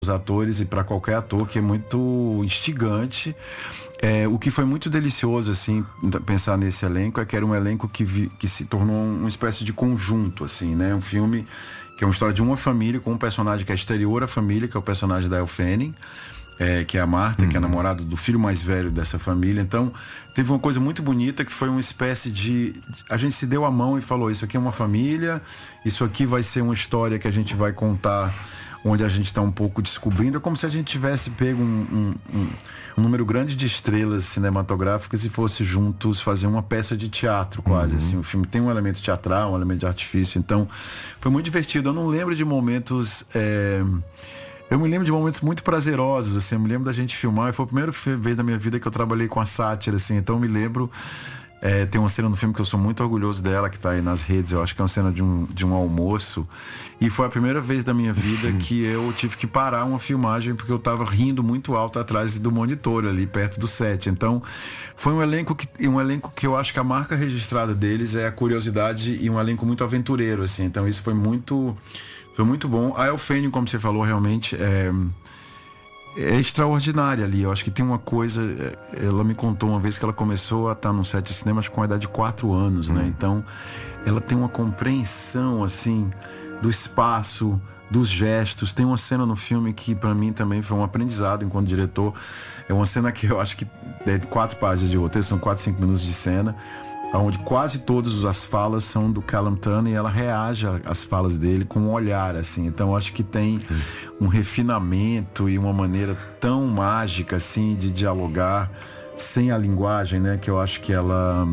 os atores e para qualquer ator, que é muito instigante. O que foi muito delicioso, assim, pensar nesse elenco, é que era um elenco que se tornou uma espécie de conjunto, assim, né? Um filme que é uma história de uma família com um personagem que é exterior à família, que é o personagem da Elle Fanning, que é a Martha, que é a namorada do filho mais velho dessa família. Então, teve uma coisa muito bonita que foi uma espécie de... A gente se deu a mão e falou, isso aqui é uma família, isso aqui vai ser uma história que a gente vai contar onde a gente está um pouco descobrindo. É como se a gente tivesse pego um número grande de estrelas cinematográficas e fosse juntos fazer uma peça de teatro quase, assim. O filme tem um elemento teatral, um elemento de artifício, então foi muito divertido. Eu não lembro de momentos... Eu me lembro de momentos muito prazerosos, assim. Eu me lembro da gente filmar, e foi a primeira vez da minha vida que eu trabalhei com a sátira, assim. Então eu me lembro... tem uma cena no filme que eu sou muito orgulhoso dela, que tá aí nas redes. Eu acho que é uma cena de um almoço. E foi a primeira vez da minha vida que eu tive que parar uma filmagem porque eu tava rindo muito alto atrás do monitor ali, perto do set. Então, foi um elenco que eu acho que a marca registrada deles é a curiosidade, e um elenco muito aventureiro, assim. Então isso foi muito bom. A Elle Fanning, como você falou, realmente é extraordinária ali. Eu acho que tem uma coisa... Ela me contou uma vez que ela começou a estar no set de cinema com a idade de 4 anos, né? Então, ela tem uma compreensão, assim, do espaço, dos gestos. Tem uma cena no filme que, pra mim, também foi um aprendizado enquanto diretor. É uma cena que eu acho que é 4 páginas de roteiro, são 4, 5 minutos de cena, onde quase todas as falas são do Callum Turner, e ela reage às falas dele com um olhar, assim. Então acho que tem um refinamento e uma maneira tão mágica, assim, de dialogar sem a linguagem, né? Que eu acho que ela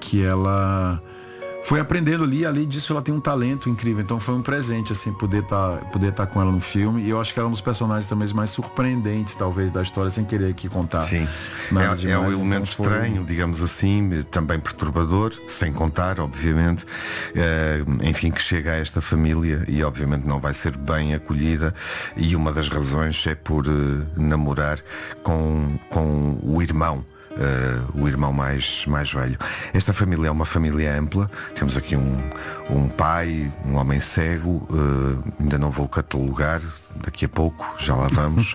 foi aprendendo ali. Além disso, ela tem um talento incrível. Então foi um presente, assim, poder tá com ela no filme. E eu acho que ela é um dos personagens também mais surpreendentes, talvez, da história, sem querer aqui contar. Sim, é um elemento estranho, digamos assim, também perturbador, sem contar, obviamente. Enfim, que chega a esta família e obviamente não vai ser bem acolhida. E uma das razões é por namorar com o irmão. O irmão mais velho. Esta família é uma família ampla. Temos aqui um pai, um homem cego, ainda não vou catalogar, daqui a pouco, já lá vamos.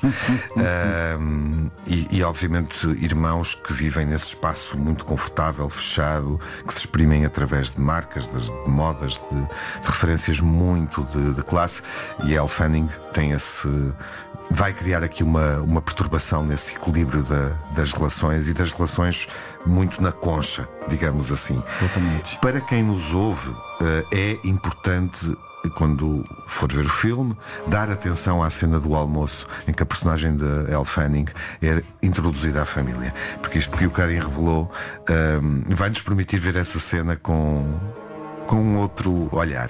E obviamente irmãos que vivem nesse espaço muito confortável, fechado, que se exprimem através de marcas, de modas, de referências muito de classe. E Elle Fanning vai criar aqui uma perturbação nesse equilíbrio das relações, e das relações muito na concha, digamos assim. Totalmente. Para quem nos ouve, é importante, quando for ver o filme, dar atenção à cena do almoço em que a personagem de Elle Fanning é introduzida à família, porque isto que o Karim revelou vai-nos permitir ver essa cena com um outro olhar.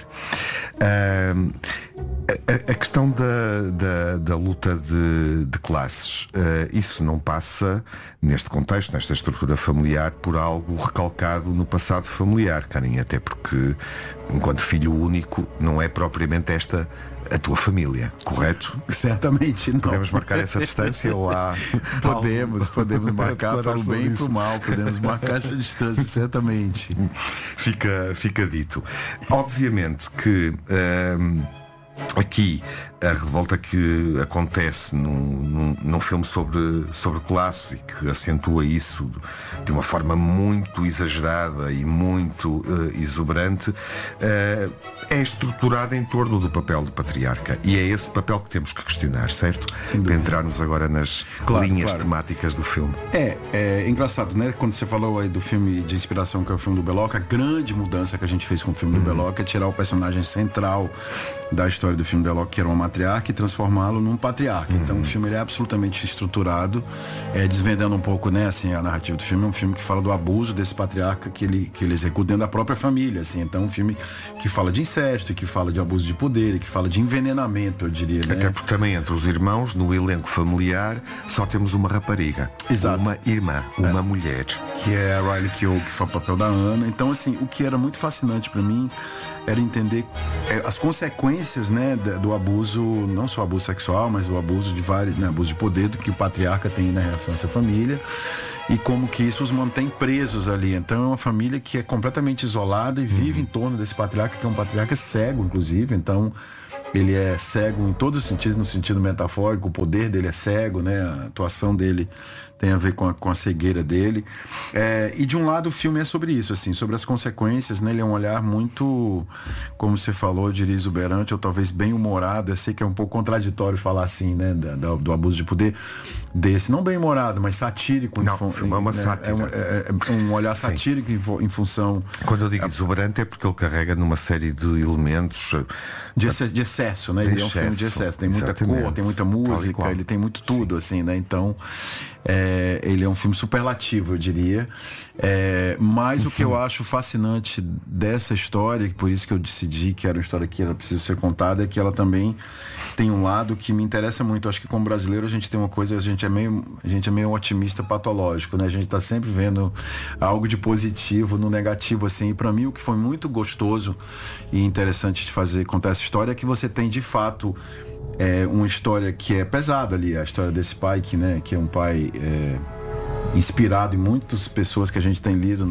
A questão da luta de classes, isso não passa, neste contexto, nesta estrutura familiar, por algo recalcado no passado familiar, Karim, até porque, enquanto filho único, não é propriamente esta a tua família, correto? Certamente não. Podemos marcar essa distância ou há... Podemos marcar para o bem e para o mal. Podemos marcar essa distância, certamente. Fica dito. Obviamente que aqui a revolta que acontece num filme sobre classe, e que acentua isso de uma forma muito exagerada e muito exuberante, é estruturada em torno do papel do patriarca, e é esse papel que temos que questionar, certo? Para entrarmos agora nas linhas temáticas do filme. É engraçado, né? Quando você falou aí do filme de inspiração, que é o filme do Belloc, a grande mudança que a gente fez com o filme do Belloc é tirar o personagem central da história do filme Belloc, que era uma matriarca, e transformá-lo num patriarca. Então o filme ele é absolutamente estruturado, desvendando um pouco, né, assim, a narrativa do filme. É um filme que fala do abuso desse patriarca que ele executa dentro da própria família, assim. Então é um filme que fala de incesto, que fala de abuso de poder, que fala de envenenamento, eu diria, né? Até porque também entre os irmãos, no elenco familiar, só temos uma rapariga. Exato. Uma irmã, uma mulher. Que é a Riley Keough, que foi o papel da Ana. Então, assim, o que era muito fascinante pra mim era entender as consequências, né, do abuso, não só abuso sexual, mas o abuso de vários, né, abuso de poder que o patriarca tem na relação à sua família, e como que isso os mantém presos ali. Então é uma família que é completamente isolada e vive em torno desse patriarca, que é um patriarca cego, inclusive. Então ele é cego em todos os sentidos, no sentido metafórico, o poder dele é cego, né? A atuação dele tem a ver com a cegueira dele. E de um lado o filme é sobre isso, assim, sobre as consequências, né? Ele é um olhar muito, como você falou, eu diria exuberante, ou talvez bem humorado. Eu sei que é um pouco contraditório falar assim, né? Do abuso de poder desse, não bem humorado, mas satírico. Não, o filme é uma sátira. É um olhar satírico em função... Quando eu digo exuberante é porque ele carrega numa série de elementos... De excesso, né? Ele é um filme de excesso. Tem muita cor, tem muita música, ele tem muito tudo, assim, né? Então, ele é um filme superlativo, eu diria. Mas o que eu acho fascinante dessa história, por isso que eu decidi que era uma história que ela precisa ser contada, é que ela também tem um lado que me interessa muito. Eu acho que como brasileiro a gente tem uma coisa, a gente é meio otimista patológico, né? A gente tá sempre vendo algo de positivo no negativo, assim. E pra mim o que foi muito gostoso e interessante de contar essa história é que você tem de fato uma história que é pesada ali, a história desse pai que é um pai inspirado em muitas pessoas que a gente tem lido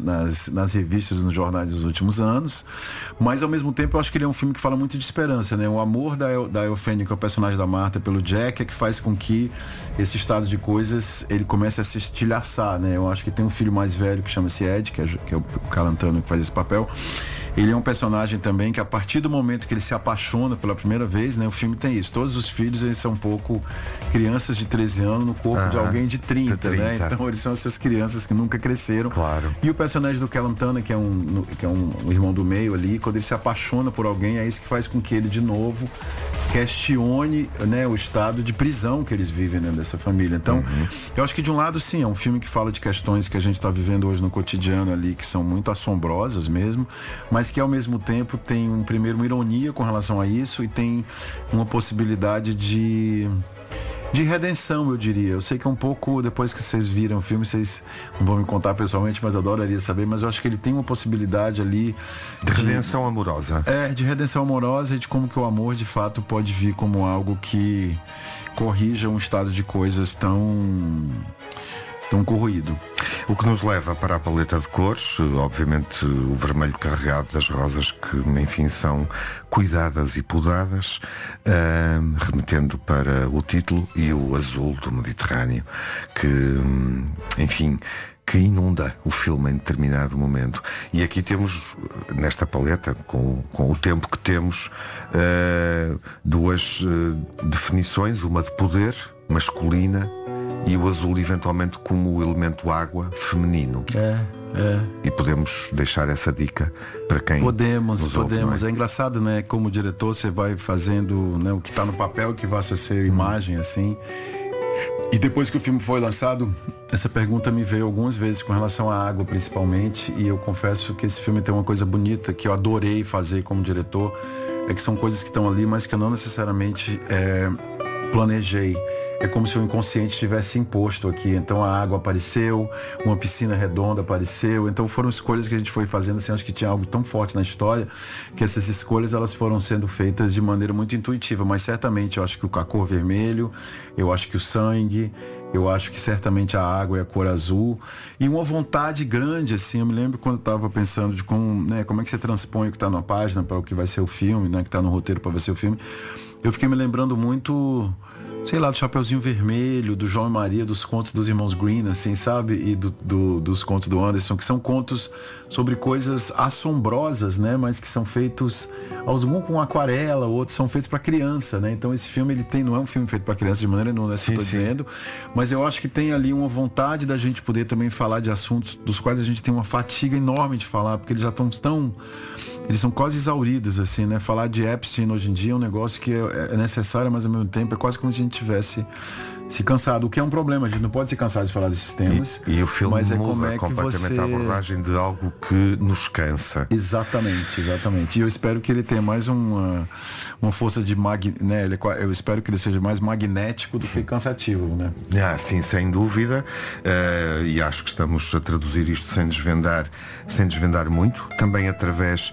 nas revistas e nos jornais dos últimos anos, mas ao mesmo tempo eu acho que ele é um filme que fala muito de esperança, né? O amor da Eufêmia, que é o personagem da Marta, pelo Jack, é que faz com que esse estado de coisas ele comece a se estilhaçar, né? Eu acho que tem um filho mais velho que chama-se Ed, que é o Calantano que faz esse papel. Ele é um personagem também que a partir do momento que ele se apaixona pela primeira vez, né? O filme tem isso. Todos os filhos, eles são um pouco crianças de 13 anos no corpo de alguém de 30, né? Então eles são essas crianças que nunca cresceram. Claro. E o personagem do Calantana, que é um irmão do meio ali, quando ele se apaixona por alguém, é isso que faz com que ele de novo questione, né, o estado de prisão que eles vivem dentro dessa família. Então, eu acho que de um lado sim, é um filme que fala de questões que a gente está vivendo hoje no cotidiano ali, que são muito assombrosas mesmo, mas que ao mesmo tempo tem uma ironia com relação a isso e tem uma possibilidade de redenção, eu diria. Eu sei que é um pouco, depois que vocês viram o filme, vocês não vão me contar pessoalmente, mas adoraria saber, mas eu acho que ele tem uma possibilidade ali de redenção amorosa. De redenção amorosa e de como que o amor de fato pode vir como algo que corrija um estado de coisas tão corroído. O que nos leva para a paleta de cores, obviamente o vermelho carregado das rosas que, enfim, são cuidadas e podadas, remetendo para o título, e o azul do Mediterrâneo, que, enfim, que inunda o filme em determinado momento. E aqui temos, nesta paleta, com o tempo que temos, duas definições, uma de poder masculina e o azul eventualmente como o elemento água feminino. E podemos deixar essa dica para quem podemos. Ouve, não é? É engraçado, né? Como diretor você vai fazendo, né, o que está no papel, que vai ser imagem, assim. E depois que o filme foi lançado, essa pergunta me veio algumas vezes com relação à água, principalmente. E eu confesso que esse filme tem uma coisa bonita que eu adorei fazer como diretor, é que são coisas que estão ali, mas que eu não necessariamente planejei. É como se o inconsciente tivesse imposto aqui. Então a água apareceu, uma piscina redonda apareceu. Então foram escolhas que a gente foi fazendo, assim, acho que tinha algo tão forte na história, que essas escolhas elas foram sendo feitas de maneira muito intuitiva. Mas certamente eu acho que a cor vermelho, eu acho que o sangue, eu acho que certamente a água é a cor azul. E uma vontade grande, assim, eu me lembro quando eu estava pensando de como é que você transpõe o que está na página para o que vai ser o filme, né, que está no roteiro para vai ser o filme. Eu fiquei me lembrando muito, sei lá, do Chapeuzinho Vermelho, do João e Maria, dos contos dos irmãos Green, assim, sabe? E dos contos do Anderson, que são contos sobre coisas assombrosas, né? Mas que são feitos, alguns com aquarela, outros são feitos para criança, né? Então esse filme, não é um filme feito para criança de maneira nenhuma, é isso que eu tô dizendo, mas eu acho que tem ali uma vontade da gente poder também falar de assuntos dos quais a gente tem uma fatiga enorme de falar, porque eles já eles são quase exauridos, assim, né? Falar de Epstein hoje em dia é um negócio que é necessário, mas ao mesmo tempo é quase como se a gente tivesse se cansado, o que é um problema, a gente não pode se cansar de falar desses temas. E o filme mas muda completamente a abordagem de algo que nos cansa. Exatamente. E eu espero que ele tenha mais uma força de né? Eu espero que ele seja mais magnético do que cansativo, né? Sim, sem dúvida. E acho que estamos a traduzir isto sem desvendar muito, também através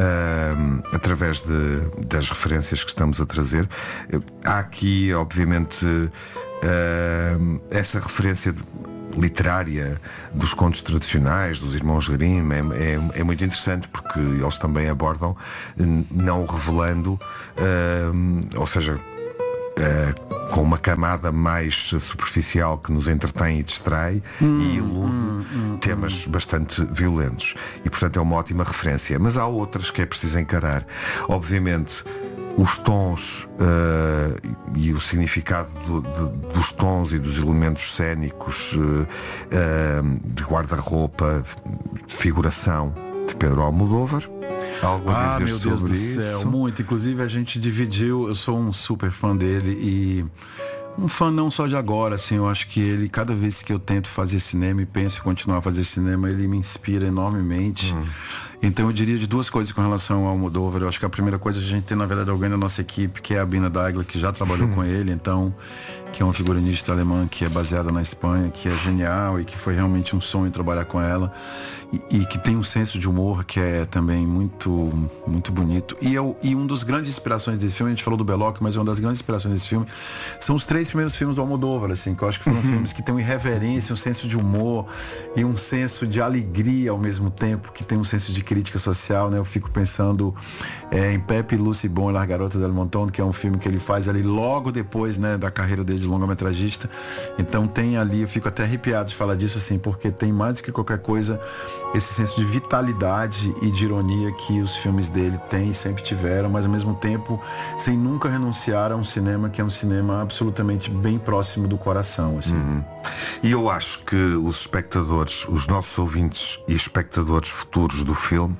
das referências que estamos a trazer. Há aqui, obviamente, essa referência literária dos contos tradicionais, dos irmãos Grimm, é muito interessante porque eles também abordam, não revelando, ou seja, com uma camada mais superficial que nos entretém e distrai e ilude temas bastante violentos. E, portanto, é uma ótima referência. Mas há outras que é preciso encarar. Obviamente, os tons e o significado dos tons e dos elementos cênicos, de guarda-roupa, de figuração de Pedro Almodóvar. Algo a dizer meu Deus sobre do isso? céu, muito. Inclusive a gente dividiu, eu sou um super fã dele e um fã não só de agora, assim, eu acho que ele, cada vez que eu tento fazer cinema e penso em continuar a fazer cinema, ele me inspira enormemente. Então eu diria de duas coisas com relação ao Almodóvar. Eu acho que a primeira coisa, a gente tem na verdade alguém da nossa equipe, que é a Bina Dagler, que já trabalhou com ele, então, que é uma figurinista alemã que é baseada na Espanha, que é genial e que foi realmente um sonho trabalhar com ela e que tem um senso de humor que é também muito, muito bonito. E um dos grandes inspirações desse filme, a gente falou do Belloc, mas uma das grandes inspirações desse filme são os 3 primeiros filmes do Almodóvar, assim, que eu acho que foram filmes que têm uma irreverência, um senso de humor e um senso de alegria ao mesmo tempo, que tem um senso de crítica social, né? Eu fico pensando em Pepe, Lucy Bon e La Garota del Montón, que é um filme que ele faz ali logo depois, né, da carreira dele de longa-metragista. Então tem ali, eu fico até arrepiado de falar disso, assim, porque tem mais do que qualquer coisa esse senso de vitalidade e de ironia que os filmes dele têm e sempre tiveram, mas ao mesmo tempo sem nunca renunciar a um cinema que é um cinema absolutamente bem próximo do coração, assim. E eu acho que os espectadores, os nossos ouvintes e espectadores futuros do filme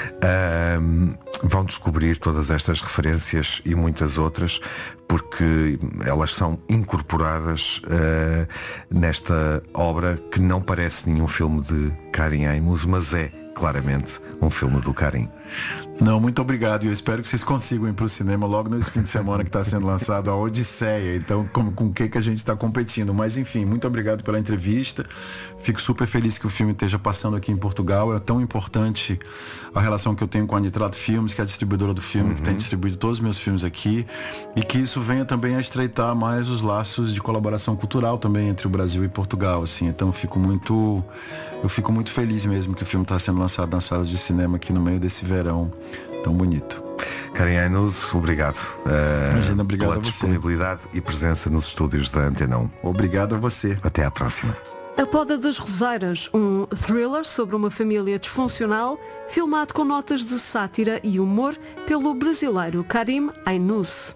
vão descobrir todas estas referências e muitas outras, porque elas são incorporadas nesta obra que não parece nenhum filme de Karim Amos, mas é claramente um filme do Karim. Não, muito obrigado. E eu espero que vocês consigam ir para o cinema logo nesse fim de semana que está sendo lançado a Odisseia. Então, com o que a gente está competindo. Mas, enfim, muito obrigado pela entrevista. Fico super feliz que o filme esteja passando aqui em Portugal. É tão importante a relação que eu tenho com a Nitrato Filmes, que é a distribuidora do filme, que tem distribuído todos os meus filmes aqui. E que isso venha também a estreitar mais os laços de colaboração cultural também entre o Brasil e Portugal, assim. Então, eu fico muito feliz mesmo que o filme está sendo lançado nas salas de cinema aqui no meio desse verão tão bonito. Karim Amos, obrigado. Imagina, obrigado pela a você. Disponibilidade e presença nos estúdios da Antena 1. Obrigado a você. Até à próxima. A Poda das Roseiras, um thriller sobre uma família disfuncional, filmado com notas de sátira e humor pelo brasileiro Karim Amos.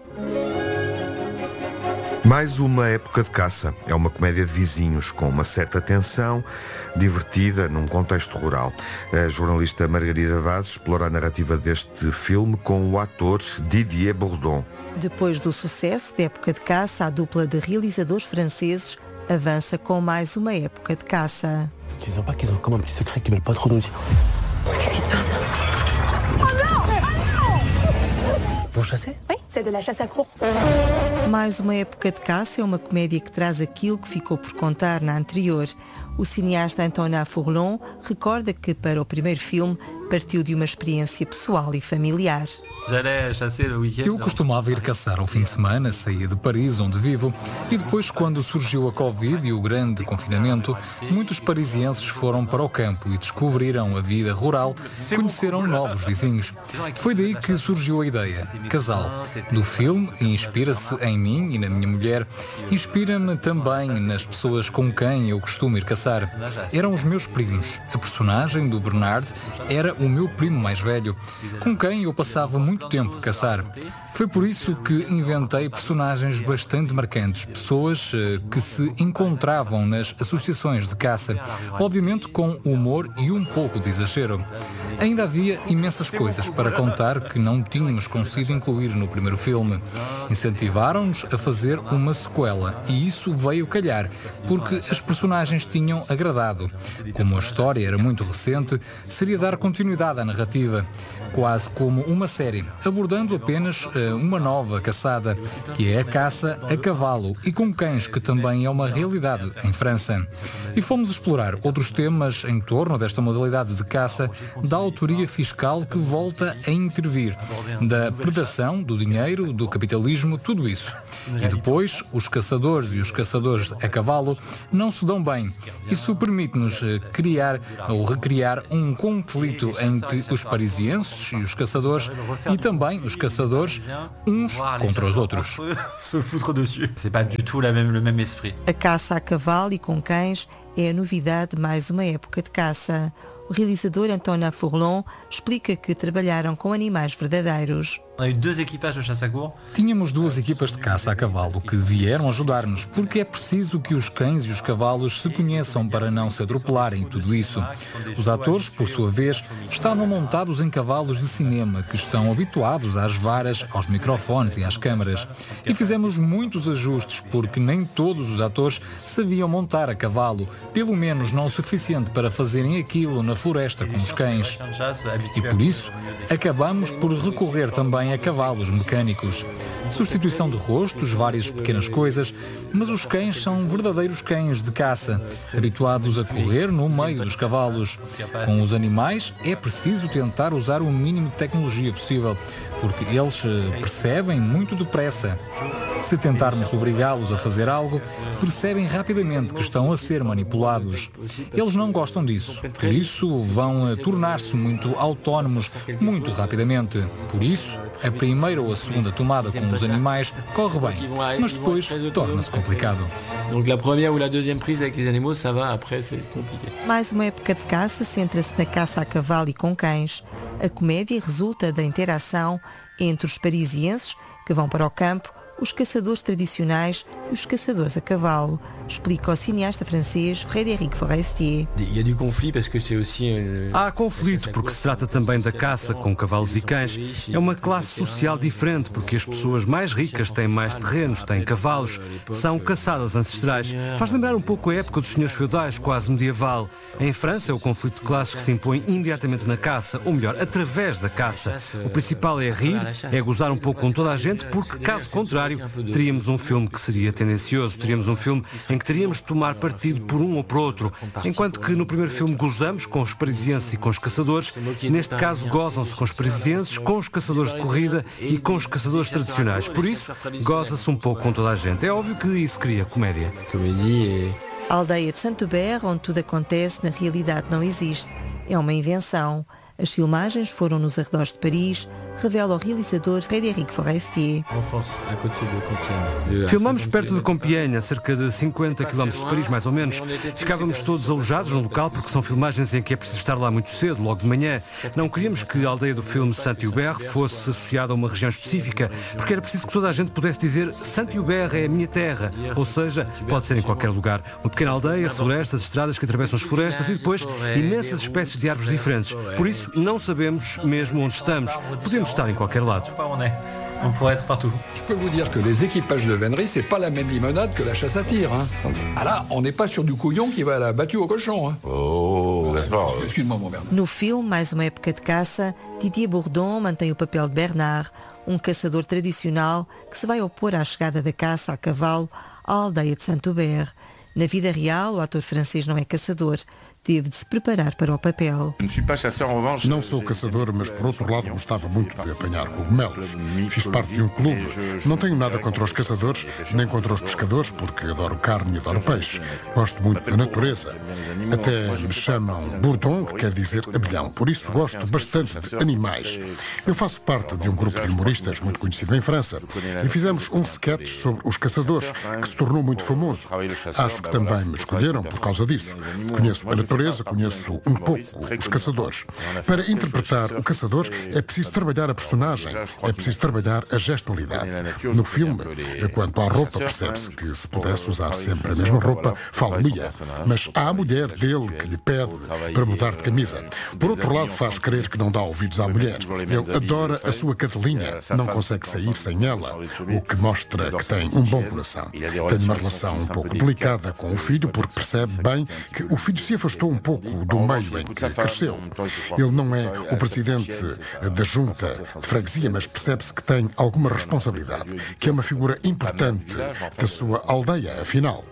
Mais uma época de caça. É uma comédia de vizinhos com uma certa tensão, divertida num contexto rural. A jornalista Margarida Vaz explora a narrativa deste filme com o ator Didier Bourdon. Depois do sucesso da época de caça, a dupla de realizadores franceses avança com mais uma época de caça. Tu sens pas qu'ils ont comme un petit secret qu'ils veulent pas trop nous dire. Qu'est-ce qui se passe? Vont chasser? Oui, c'est de la chasse à courre. Mais uma época de caça é uma comédia que traz aquilo que ficou por contar na anterior. O cineasta Antonin Fuqua recorda que para o primeiro filme partiu de uma experiência pessoal e familiar. Eu costumava ir caçar ao fim de semana, saía de Paris, onde vivo, e depois, quando surgiu a Covid e o grande confinamento, muitos parisienses foram para o campo e descobriram a vida rural, conheceram novos vizinhos. Foi daí que surgiu a ideia, Casal, do filme, e inspira-se em mim e na minha mulher. Inspira-me também nas pessoas com quem eu costumo ir caçar. Eram os meus primos. A personagem do Bernard era o meu primo mais velho, com quem eu passava muito tempo a caçar. Foi por isso que inventei personagens bastante marcantes, pessoas que se encontravam nas associações de caça, obviamente com humor e um pouco de exagero. Ainda havia imensas coisas para contar que não tínhamos conseguido incluir no primeiro filme. Incentivaram-nos a fazer uma sequela e isso veio calhar, porque as personagens tinham agradado. Como a história era muito recente, seria dar continuidade à narrativa, quase como uma série, abordando apenas uma nova caçada, que é a caça a cavalo e com cães, que também é uma realidade em França. E fomos explorar outros temas em torno desta modalidade de caça, da autoria fiscal que volta a intervir, da predação, do dinheiro, do capitalismo, tudo isso. E depois, os caçadores e os caçadores a cavalo não se dão bem. Isso permite-nos criar ou recriar um conflito entre os parisienses e os caçadores e também os caçadores uns contra os outros. A caça a cavalo e com cães é a novidade de mais uma época de caça. O realizador Antonin Fourlon explica que trabalharam com animais verdadeiros. Tínhamos 2 equipas de caça a cavalo que vieram ajudar-nos, porque é preciso que os cães e os cavalos se conheçam para não se atropelarem, tudo isso. Os atores, por sua vez, estavam montados em cavalos de cinema que estão habituados às varas, aos microfones e às câmaras. E fizemos muitos ajustes, porque nem todos os atores sabiam montar a cavalo, pelo menos não o suficiente para fazerem aquilo na floresta com os cães. E por isso, acabamos por recorrer também a cavalos mecânicos. Substituição de rostos, várias pequenas coisas, mas os cães são verdadeiros cães de caça, habituados a correr no meio dos cavalos. Com os animais é preciso tentar usar o mínimo de tecnologia possível, porque eles percebem muito depressa. Se tentarmos obrigá-los a fazer algo, percebem rapidamente que estão a ser manipulados. Eles não gostam disso, por isso vão tornar-se muito autónomos muito rapidamente. Por isso, a primeira ou a segunda tomada com os animais corre bem, mas depois torna-se complicado. Mais uma época de caça centra-se na caça a cavalo e com cães. A comédia resulta da interação entre os parisienses, que vão para o campo, os caçadores tradicionais e os caçadores a cavalo, explica o cineasta francês Frédéric Forestier. Há conflito porque se trata também da caça com cavalos e cães. É uma classe social diferente porque as pessoas mais ricas têm mais terrenos, têm cavalos, são caçadas ancestrais. Faz lembrar um pouco a época dos senhores feudais, quase medieval. Em França é o conflito de classes que se impõe imediatamente na caça, ou melhor, através da caça. O principal é rir, é gozar um pouco com toda a gente, porque caso contrário teríamos um filme que seria tendencioso, teríamos um filme em que teríamos de tomar partido por um ou por outro, enquanto que no primeiro filme gozamos com os parisienses e com os caçadores, neste caso gozam-se com os parisienses, com os caçadores de corrida e com os caçadores tradicionais. Por isso, goza-se um pouco com toda a gente. É óbvio que isso cria comédia. A aldeia de Saint-Hubert, onde tudo acontece, na realidade não existe. É uma invenção. As filmagens foram nos arredores de Paris, revela o realizador Frédéric Forestier. Filmamos perto de Compiègne, a cerca de 50 km de Paris, mais ou menos. Ficávamos todos alojados no local porque são filmagens em que é preciso estar lá muito cedo, logo de manhã. Não queríamos que a aldeia do filme Saint-Hubert fosse associada a uma região específica, porque era preciso que toda a gente pudesse dizer Saint-Hubert é a minha terra, ou seja, pode ser em qualquer lugar. Uma pequena aldeia, florestas, estradas que atravessam as florestas e depois imensas espécies de árvores diferentes. Por isso, não sabemos mesmo onde estamos. Podemos estar em qualquer lado. On pourrait être partout. Je peux vous dire que les équipages de vénerie, c'est pas la même limonade que la chasse à tir. Ah là, on n'est pas sur du couillon qui va à la battue au cochon. Oh, excuse-moi, mon Bernard. No filme, mais uma época de caça, Didier Bourdon mantém o papel de Bernard, um caçador tradicional que se vai opor à chegada da caça a cavalo à aldeia de Saint-Hubert. Na vida real, o ator francês não é caçador. Teve de se preparar para o papel. Não sou caçador, mas por outro lado gostava muito de apanhar cogumelos. Fiz parte de um clube. Não tenho nada contra os caçadores, nem contra os pescadores, porque adoro carne e adoro peixe. Gosto muito da natureza. Até me chamam Bourdon, que quer dizer abelhão. Por isso gosto bastante de animais. Eu faço parte de um grupo de humoristas muito conhecido em França e fizemos um sketch sobre os caçadores, que se tornou muito famoso. Acho que também me escolheram por causa disso. Conheço a natureza, conheço um pouco os caçadores. Para interpretar o caçador é preciso trabalhar a personagem, é preciso trabalhar a gestualidade. No filme, quanto à roupa, percebe-se que se pudesse usar sempre a mesma roupa, falo-ia. Mas há a mulher dele que lhe pede para mudar de camisa. Por outro lado, faz crer que não dá ouvidos à mulher. Ele adora a sua cadelinha, não consegue sair sem ela, o que mostra que tem um bom coração. Tem uma relação um pouco delicada com o filho, porque percebe bem que o filho se afastou afastou um pouco do meio em que cresceu. Ele não é o presidente da junta de freguesia, mas percebe-se que tem alguma responsabilidade, que é uma figura importante da sua aldeia, afinal.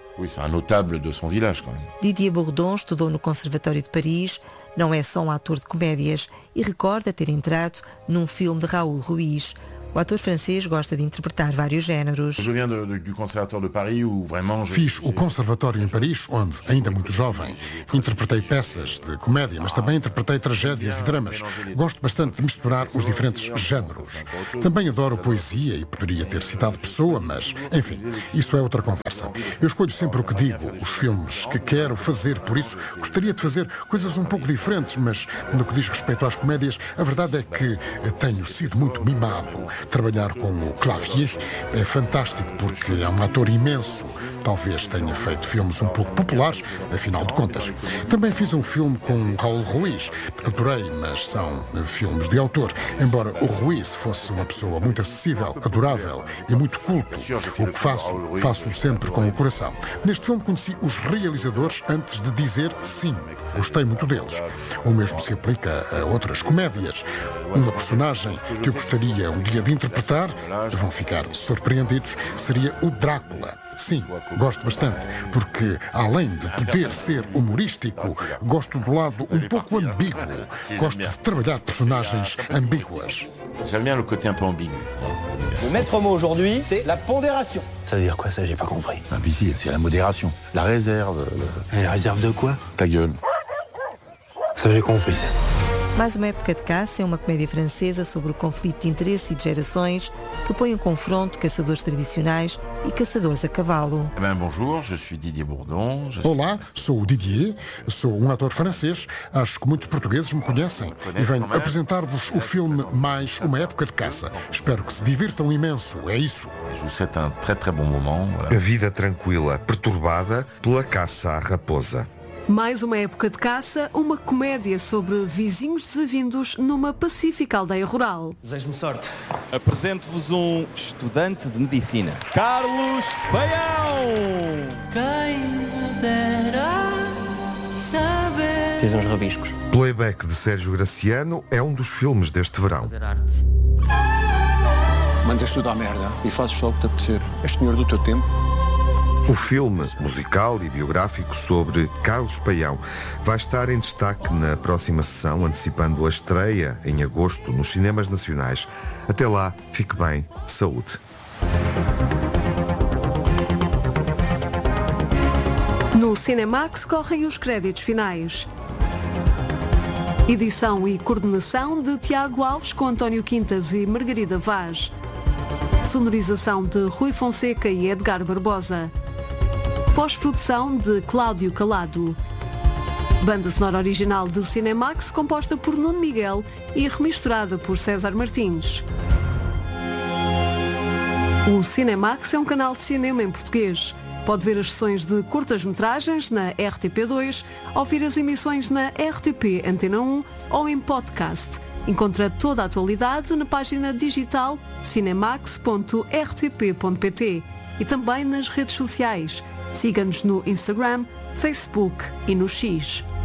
Didier Bourdon estudou no Conservatório de Paris, não é só um ator de comédias e recorda ter entrado num filme de Raoul Ruiz. O ator francês gosta de interpretar vários géneros. Fiz o Conservatório em Paris, onde, ainda muito jovem, interpretei peças de comédia, mas também interpretei tragédias e dramas. Gosto bastante de misturar os diferentes géneros. Também adoro poesia e poderia ter citado Pessoa, mas, enfim, isso é outra conversa. Eu escolho sempre o que digo, os filmes que quero fazer, por isso gostaria de fazer coisas um pouco diferentes, mas no que diz respeito às comédias, a verdade é que tenho sido muito mimado. Trabalhar com o Clavier é fantástico porque é um ator imenso. Talvez tenha feito filmes um pouco populares, afinal de contas. Também fiz um filme com Raoul Ruiz. Adorei, mas são filmes de autor. Embora o Ruiz fosse uma pessoa muito acessível, adorável e muito culto, o que faço sempre com o coração. Neste filme conheci os realizadores antes de dizer sim. Gostei muito deles. O mesmo se aplica a outras comédias. Uma personagem que eu gostaria um dia de interpretar, vão ficar surpreendidos, seria o Drácula. Sim, gosto bastante, porque além de poder ser humorístico, gosto do lado um pouco ambíguo. Gosto de trabalhar personagens ambíguas. J'aime bien le côté un peu ambigu. Le maître mot aujourd'hui, c'est la pondération. Ça veut dire quoi ça? J'ai pas compris. Ici, c'est la modération, la réserve. Et la réserve de quoi? Ta gueule. Ça j'ai compris ça. Mais uma época de caça é uma comédia francesa sobre o conflito de interesse e de gerações que põe em confronto caçadores tradicionais e caçadores a cavalo. Bonjour, je suis Didier Bourdon. Olá, sou o Didier, sou um ator francês. Acho que muitos portugueses me conhecem e venho apresentar-vos o filme Mais uma época de caça. Espero que se divirtam imenso, é isso. Je vous souhaite un très très bon moment. A vida tranquila, perturbada pela caça à raposa. Mais uma época de caça, uma comédia sobre vizinhos desavindos numa pacífica aldeia rural. Desejo-me sorte. Apresento-vos um estudante de medicina, Carlos Paião. Quem me dera saber. Fiz uns rabiscos. Playback de Sérgio Graciano é um dos filmes deste verão. Mandas tudo à merda e fazes só o que te apetecer. És senhor do teu tempo. O filme musical e biográfico sobre Carlos Paião vai estar em destaque na próxima sessão, antecipando a estreia em agosto nos cinemas nacionais. Até lá, fique bem, saúde. No Cinemax correm os créditos finais. Edição e coordenação de Tiago Alves com António Quintas e Margarida Vaz. Sonorização de Rui Fonseca e Edgar Barbosa. Pós-produção de Cláudio Calado. Banda sonora original de Cinemax composta por Nuno Miguel e remisturada por César Martins. O Cinemax é um canal de cinema em português. Pode ver as sessões de curtas-metragens na RTP2, ouvir as emissões na RTP Antena 1 ou em podcast. Encontra toda a atualidade na página digital cinemax.rtp.pt e também nas redes sociais. Siga-nos no Instagram, Facebook e no X.